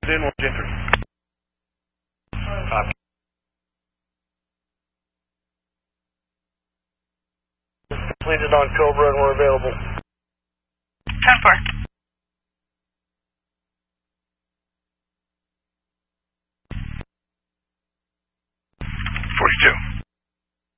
In 1J3. Completed on Cobra and we're available. 10-4.